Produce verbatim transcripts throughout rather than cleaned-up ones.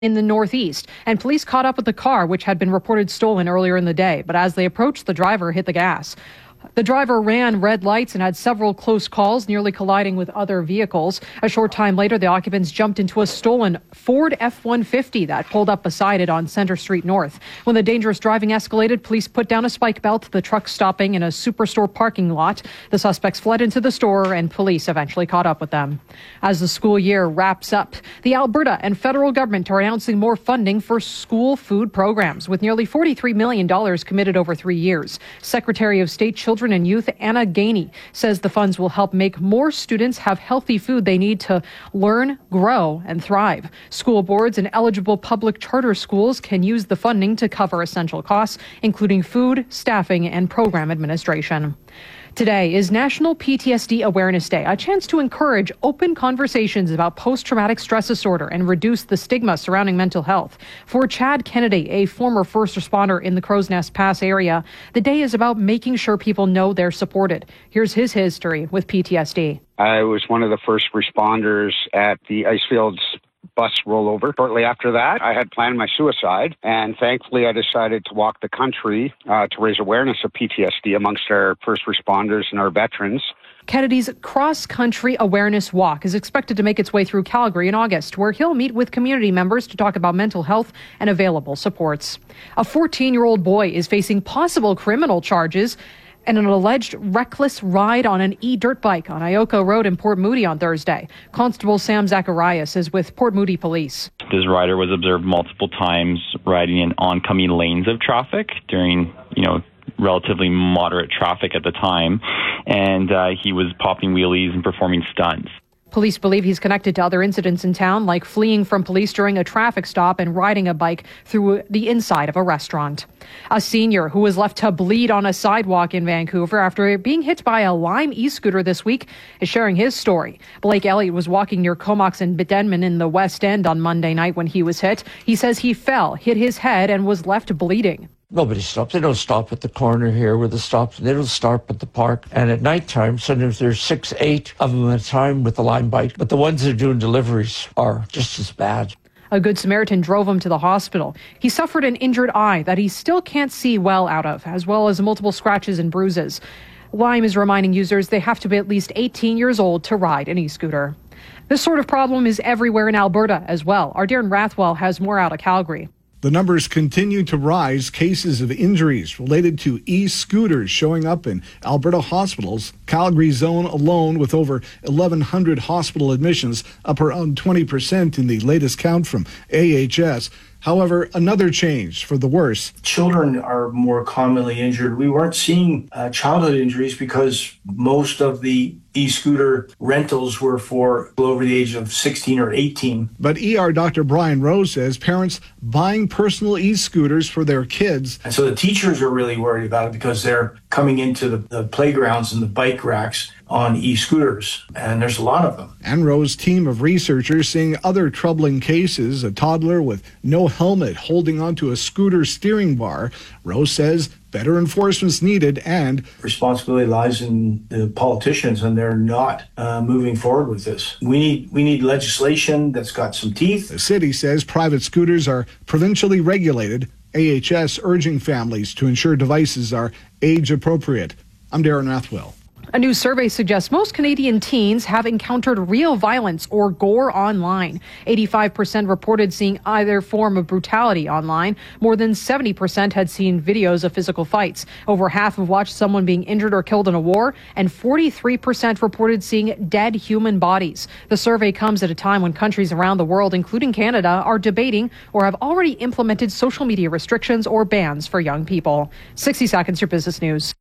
in the northeast, and police caught up with the car, which had been reported stolen earlier in the day. But as they approached, the driver hit the gas. The driver ran red lights and had several close calls, nearly colliding with other vehicles. A short time later, the occupants jumped into a stolen Ford F one fifty that pulled up beside it on Center Street North. When the dangerous driving escalated, police put down a spike belt, the truck stopping in a Superstore parking lot. The suspects fled into the store, and police eventually caught up with them. As the school year wraps up, the Alberta and federal government are announcing more funding for school food programs, with nearly forty-three million dollars committed over three years. Secretary of State Children and Youth Anna Gainey says the funds will help make more students have healthy food they need to learn, grow, and thrive. School boards and eligible public charter schools can use the funding to cover essential costs, including food, staffing, and program administration. Today is National P T S D Awareness Day, a chance to encourage open conversations about post-traumatic stress disorder and reduce the stigma surrounding mental health. For Chad Kennedy, a former first responder in the Crow's Nest Pass area, the day is about making sure people know they're supported. Here's his history with P T S D. I was one of the first responders at the Icefields bus rollover. Shortly after that, I had planned my suicide, and thankfully I decided to walk the country uh, to raise awareness of P T S D amongst our first responders and our veterans. Kennedy's cross-country awareness walk is expected to make its way through Calgary in August, where he'll meet with community members to talk about mental health and available supports. A fourteen-year-old boy is facing possible criminal charges and an alleged reckless ride on an e-dirt bike on Ioko Road in Port Moody on Thursday. Constable Sam Zacharias is with Port Moody Police. This rider was observed multiple times riding in oncoming lanes of traffic during, you know, relatively moderate traffic at the time, and uh, he was popping wheelies and performing stunts. Police believe he's connected to other incidents in town, like fleeing from police during a traffic stop and riding a bike through the inside of a restaurant. A senior who was left to bleed on a sidewalk in Vancouver after being hit by a Lime e-scooter this week is sharing his story. Blake Elliott was walking near Comox and Denman in the West End on Monday night when he was hit. He says he fell, hit his head, and was left bleeding. Nobody stops. They don't stop at the corner here where the stops. They don't stop at the park. And at nighttime, sometimes there's six, eight of them at a time with the Lime bike. But the ones that are doing deliveries are just as bad. A Good Samaritan drove him to the hospital. He suffered an injured eye that he still can't see well out of, as well as multiple scratches and bruises. Lime is reminding users they have to be at least eighteen years old to ride an e-scooter. This sort of problem is everywhere in Alberta as well. Our Darren Rathwell has more out of Calgary. The numbers continue to rise. Cases of injuries related to e-scooters showing up in Alberta hospitals. Calgary zone alone with over eleven hundred hospital admissions, up around twenty percent in the latest count from A H S. However, another change for the worse. Children are more commonly injured. We weren't seeing uh, childhood injuries because most of the e-scooter rentals were for people over the age of sixteen or eighteen. But E R Doctor Brian Rose says parents buying personal e-scooters for their kids. And so the teachers are really worried about it because they're coming into the, the playgrounds and the bike racks on e-scooters, and there's a lot of them. And Rose's team of researchers seeing other troubling cases, a toddler with no helmet holding onto a scooter steering bar. Rose says better enforcement's needed, and responsibility lies in the politicians, and they're not uh, moving forward with this. We need we need legislation that's got some teeth. The city says private scooters are provincially regulated. A H S urging families to ensure devices are age appropriate. I'm Darren Rathwell. A new survey suggests most Canadian teens have encountered real violence or gore online. eighty-five percent reported seeing either form of brutality online. More than seventy percent had seen videos of physical fights. Over half have watched someone being injured or killed in a war, and forty-three percent reported seeing dead human bodies. The survey comes at a time when countries around the world, including Canada, are debating or have already implemented social media restrictions or bans for young people. sixty seconds, your business news.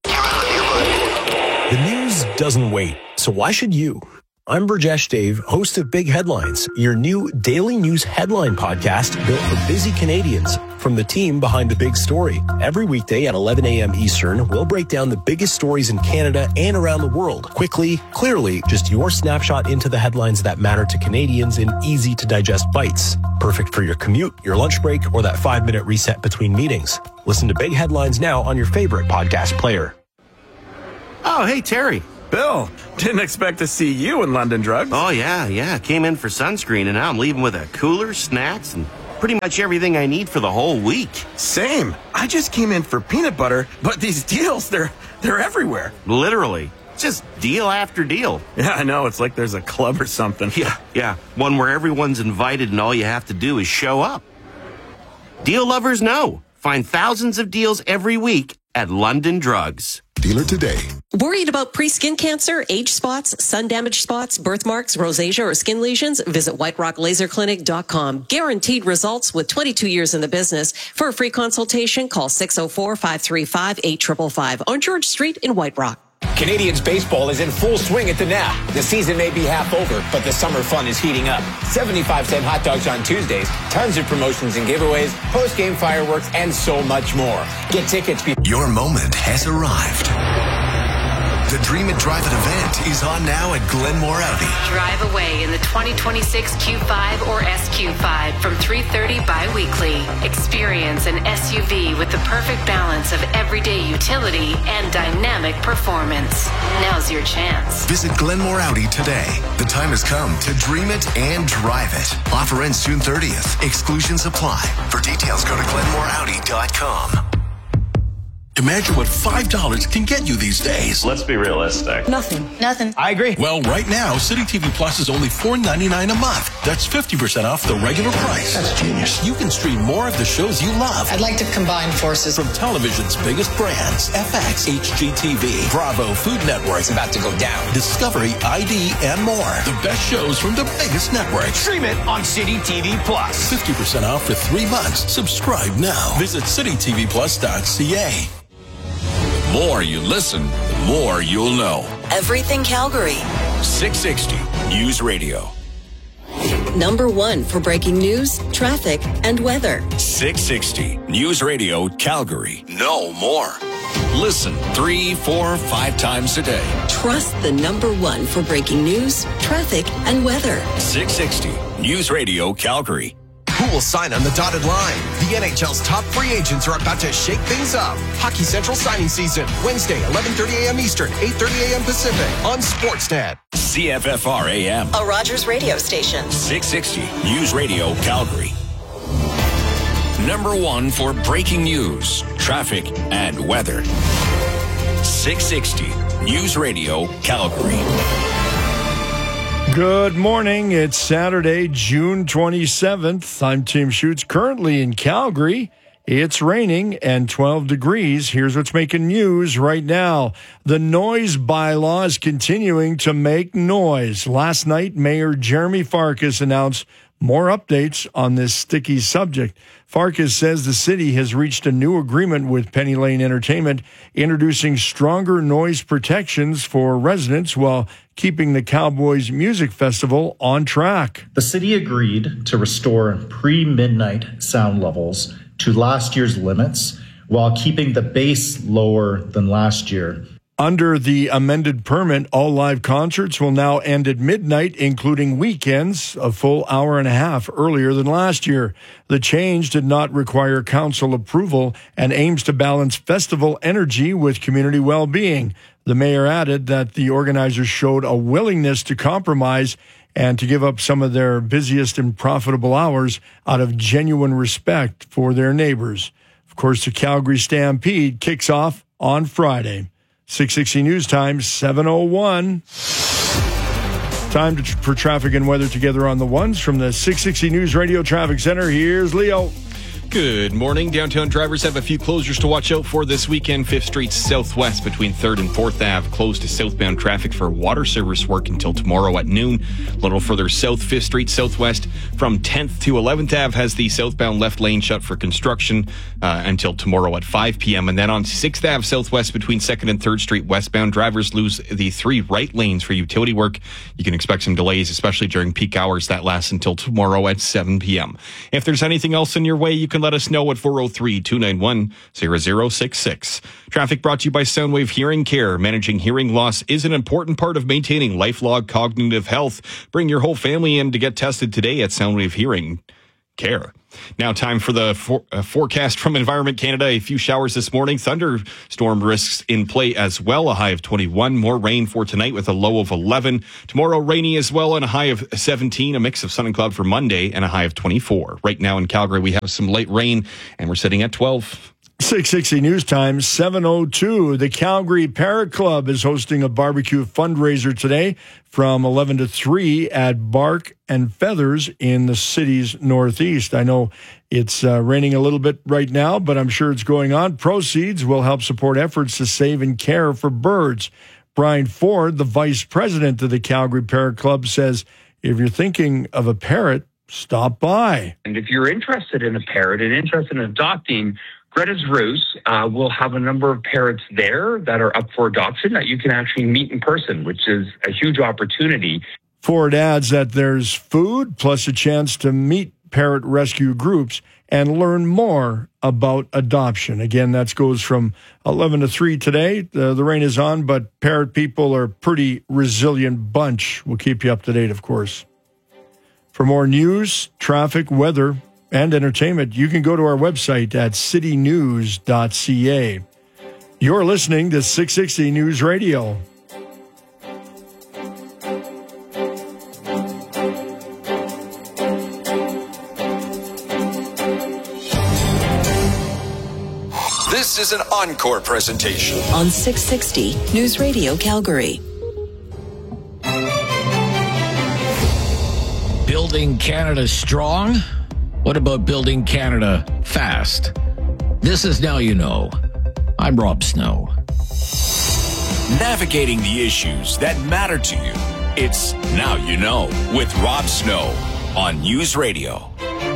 The news doesn't wait, so why should you? I'm Burjesh Dave, host of Big Headlines, your new daily news headline podcast built for busy Canadians from the team behind the big story. Every weekday at eleven a.m. Eastern, we'll break down the biggest stories in Canada and around the world. Quickly, clearly, just your snapshot into the headlines that matter to Canadians in easy-to-digest bites. Perfect for your commute, your lunch break, or that five-minute reset between meetings. Listen to Big Headlines now on your favorite podcast player. Oh, hey, Terry. Bill, didn't expect to see you in London Drugs. Oh, yeah, yeah. Came in for sunscreen, and now I'm leaving with a cooler, snacks, and pretty much everything I need for the whole week. Same. I just came in for peanut butter, but these deals, they're they're everywhere. Literally. Just deal after deal. Yeah, I know. It's like there's a club or something. Yeah, yeah. One where everyone's invited and all you have to do is show up. Deal lovers know. Find thousands of deals every week at London Drugs. Dealer today. Worried about pre-skin cancer, age spots, sun damage spots, birthmarks, rosacea, or skin lesions? Visit white rock laser clinic dot com. Guaranteed results with twenty-two years in the business. For a free consultation, call six oh four, five three five, eight five five five on George Street in White Rock. Canadians baseball is in full swing at the N A. The season may be half over, but the summer fun is heating up. seventy-five cent hot dogs on Tuesdays, tons of promotions and giveaways, post-game fireworks, and so much more. Get tickets. Be- Your moment has arrived. The Dream It Drive It event is on now at Glenmore Audi. Drive away in the twenty twenty-six Q five or S Q five from three thirty bi-weekly. Experience an S U V with the perfect balance of everyday utility and dynamic performance. Now's your chance. Visit Glenmore Audi today. The time has come to dream it and drive it. Offer ends June thirtieth. Exclusions apply. For details, go to glenmore audi dot com. Imagine what five dollars can get you these days. Let's be realistic. Nothing. Nothing. I agree. Well, right now, City T V Plus is only four ninety-nine a month. That's fifty percent off the regular price. That's genius. You can stream more of the shows you love. I'd like to combine forces. From television's biggest brands, F X, H G T V, Bravo, Food Network. It's about to go down. Discovery, I D, and more. The best shows from the biggest networks. Stream it on City T V Plus. fifty percent off for three months. Subscribe now. Visit city t v plus dot c a. The more you listen, the more you'll know. Everything Calgary. six sixty News Radio. Number one for breaking news, traffic, and weather. six sixty News Radio Calgary. No more. Listen three, four, five times a day. Trust the number one for breaking news, traffic, and weather. six sixty News Radio Calgary. Who will sign on the dotted line? The N H L's top free agents are about to shake things up. Hockey Central signing season, Wednesday, eleven thirty a.m. Eastern, eight thirty a.m. Pacific on Sportsnet. C F F R A M. A Rogers radio station. six sixty News Radio Calgary. Number one for breaking news, traffic, and weather. six sixty News Radio Calgary. Good morning. It's Saturday, June twenty-seventh. I'm Tim Schutz, currently in Calgary. It's raining and twelve degrees. Here's what's making news right now. The noise bylaw is continuing to make noise. Last night, Mayor Jeremy Farkas announced more updates on this sticky subject. Farkas says the city has reached a new agreement with Penny Lane Entertainment, introducing stronger noise protections for residents while keeping the Cowboys Music Festival on track. The city agreed to restore pre-midnight sound levels to last year's limits while keeping the base lower than last year. Under the amended permit, all live concerts will now end at midnight, including weekends, a full hour and a half earlier than last year. The change did not require council approval and aims to balance festival energy with community well-being. The mayor added that the organizers showed a willingness to compromise and to give up some of their busiest and profitable hours out of genuine respect for their neighbors. Of course, the Calgary Stampede kicks off on Friday. six sixty News Time, seven oh one. Time to, for traffic and weather together on the ones from the six sixty News Radio Traffic Center. Here's Leo. Good morning. Downtown drivers have a few closures to watch out for this weekend. Fifth Street Southwest between third and fourth Avenue closed to southbound traffic for water service work until tomorrow at noon. A little further south, Fifth Street Southwest from tenth to eleventh Avenue has the southbound left lane shut for construction uh, until tomorrow at five p.m. And then on sixth Avenue Southwest between second and third Street westbound, drivers lose the three right lanes for utility work. You can expect some delays, especially during peak hours. That lasts until tomorrow at seven p.m. If there's anything else in your way, you can let us know at four oh three, two nine one, zero zero six six. Traffic brought to you by Soundwave Hearing Care. Managing hearing loss is an important part of maintaining lifelong cognitive health. Bring your whole family in to get tested today at Soundwave Hearing care. Now time for the for, uh, forecast from Environment Canada. A few showers this morning. Thunderstorm risks in play as well. A high of twenty-one. More rain for tonight with a low of eleven. Tomorrow rainy as well and a high of seventeen. A mix of sun and cloud for Monday and a high of twenty-four. Right now in Calgary we have some light rain and we're sitting at twelve. six sixty News Time, seven oh two. The Calgary Parrot Club is hosting a barbecue fundraiser today from eleven to three at Bark and Feathers in the city's northeast. I know it's uh, raining a little bit right now, but I'm sure it's going on. Proceeds will help support efforts to save and care for birds. Brian Ford, the vice president of the Calgary Parrot Club, says if you're thinking of a parrot, stop by. And if you're interested in a parrot and interested in adopting, Greta's Roost uh, will have a number of parrots there that are up for adoption that you can actually meet in person, which is a huge opportunity. Ford adds that there's food plus a chance to meet parrot rescue groups and learn more about adoption. Again, that goes from eleven to three today. The, the rain is on, but parrot people are a pretty resilient bunch. We'll keep you up to date, of course. For more news, traffic, weather, and entertainment, you can go to our website at city news dot c a. You're listening to six sixty News Radio. This is an encore presentation on six sixty News Radio Calgary. Building Canada strong? What about building Canada fast? This is Now You Know. I'm Rob Snow. Navigating the issues that matter to you. It's Now You Know with Rob Snow on News Radio.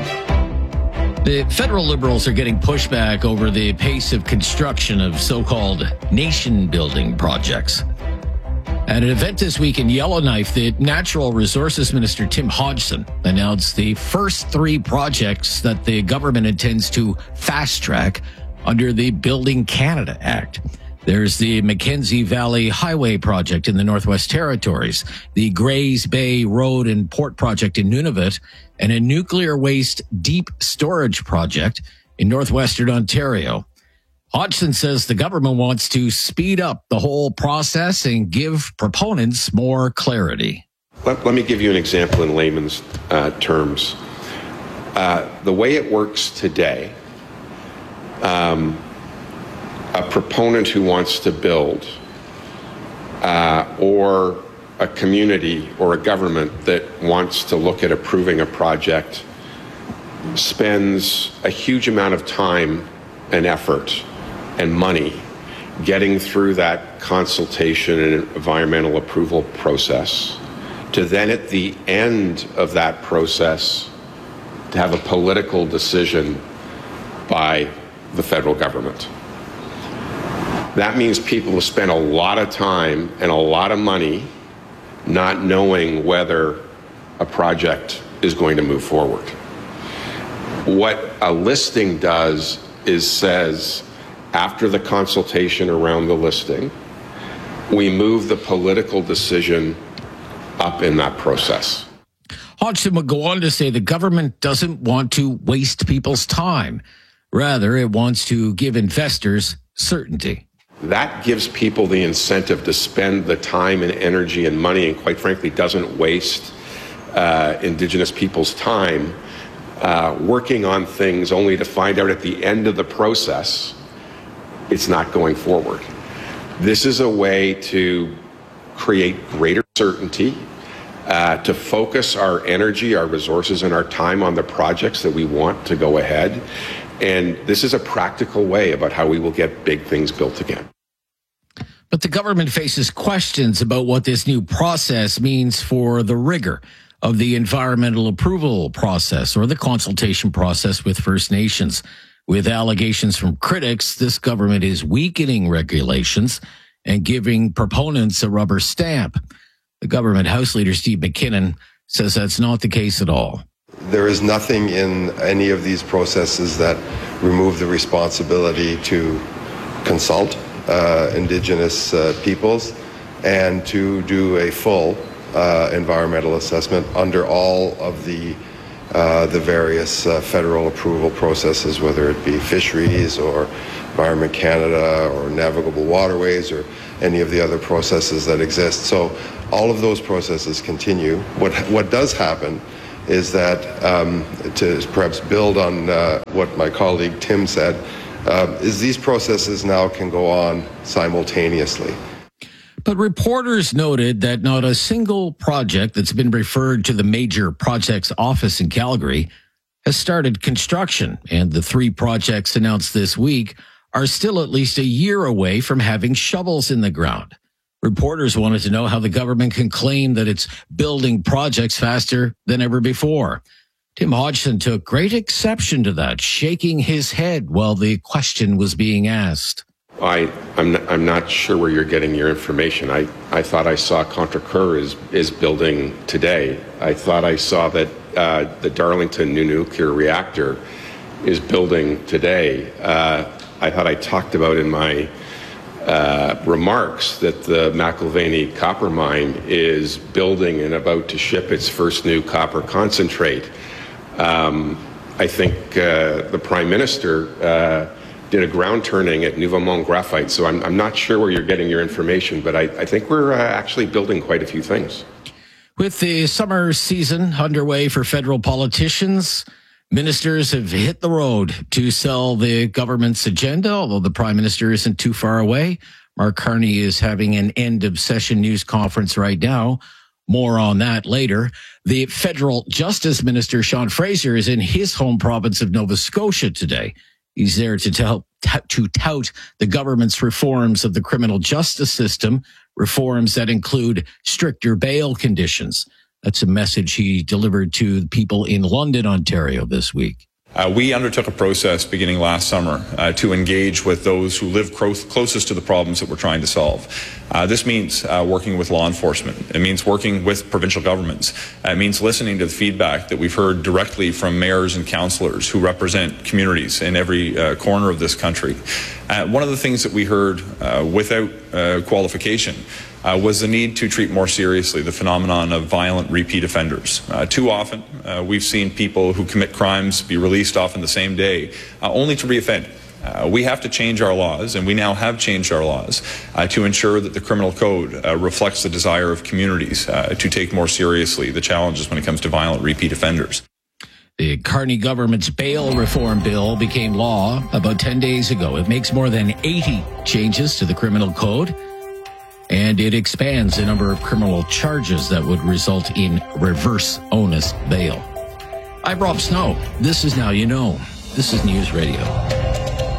The federal Liberals are getting pushback over the pace of construction of so-called nation-building projects. At an event this week in Yellowknife, the Natural Resources Minister Tim Hodgson announced the first three projects that the government intends to fast-track under the Building Canada Act. There's the Mackenzie Valley Highway project in the Northwest Territories, the Grays Bay Road and Port project in Nunavut, and a nuclear waste deep storage project in northwestern Ontario. Hodgson says the government wants to speed up the whole process and give proponents more clarity. Let, let me give you an example in layman's uh, terms. Uh, the way it works today, um, a proponent who wants to build uh, or a community or a government that wants to look at approving a project spends a huge amount of time and effort and money getting through that consultation and environmental approval process to then at the end of that process to have a political decision by the federal government. That means people have spent a lot of time and a lot of money not knowing whether a project is going to move forward. What a listing does is says, after the consultation around the listing, we move the political decision up in that process. Hodgson would go on to say the government doesn't want to waste people's time. Rather, it wants to give investors certainty. That gives people the incentive to spend the time and energy and money, and quite frankly, doesn't waste uh, Indigenous people's time uh, working on things only to find out at the end of the process it's not going forward. This is a way to create greater certainty, uh, to focus our energy, our resources, and our time on the projects that we want to go ahead. And this is a practical way about how we will get big things built again. But the government faces questions about what this new process means for the rigor of the environmental approval process or the consultation process with First Nations. With allegations from critics, this government is weakening regulations and giving proponents a rubber stamp. The government House Leader Steve McKinnon says that's not the case at all. There is nothing in any of these processes that remove the responsibility to consult uh, Indigenous uh, peoples and to do a full uh, environmental assessment under all of the uh, the various uh, federal approval processes, whether it be fisheries or Environment Canada or navigable waterways or any of the other processes that exist. So all of those processes continue. What what does happen is that, um, to perhaps build on uh, what my colleague Tim said, uh, is these processes now can go on simultaneously. But reporters noted that not a single project that's been referred to the major projects office in Calgary has started construction, and the three projects announced this week are still at least a year away from having shovels in the ground. Reporters wanted to know how the government can claim that it's building projects faster than ever before. Tim Hodgson took great exception to that, shaking his head while the question was being asked. I, I'm, not, I'm not sure where you're getting your information. I, I thought I saw Contrecoeur is, is building today. I thought I saw that uh, the Darlington new nuclear reactor is building today. Uh, I thought I talked about in my uh, remarks that the McIlvany copper mine is building and about to ship its first new copper concentrate. Um, I think uh, the Prime Minister uh, did a ground turning at Nouveau-Mont Graphite, so I'm, I'm not sure where you're getting your information, but I, I think we're uh, actually building quite a few things. With the summer season underway for federal politicians, ministers have hit the road to sell the government's agenda, although the Prime Minister isn't too far away. Mark Carney is having an end-of-session news conference right now. More on that later. The federal Justice Minister, Sean Fraser, is in his home province of Nova Scotia today. He's there to tell, to tout the government's reforms of the criminal justice system, reforms that include stricter bail conditions. That's a message he delivered to people in London, Ontario this week. Uh, we undertook a process beginning last summer uh, to engage with those who live close, closest to the problems that we're trying to solve. Uh, this means uh, working with law enforcement. It means working with provincial governments. Uh, it means listening to the feedback that we've heard directly from mayors and councillors who represent communities in every uh, corner of this country. Uh, one of the things that we heard uh, without uh, qualification Uh, was the need to treat more seriously the phenomenon of violent repeat offenders. Uh, too often, uh, we've seen people who commit crimes be released often the same day, uh, only to reoffend. Uh, we have to change our laws, and we now have changed our laws uh, to ensure that the criminal code uh, reflects the desire of communities uh, to take more seriously the challenges when it comes to violent repeat offenders. The Carney government's bail reform bill became law about ten days ago. It makes more than eighty changes to the criminal code, and it expands the number of criminal charges that would result in reverse onus bail. I'm Rob Snow. This is Now You Know. This is News Radio.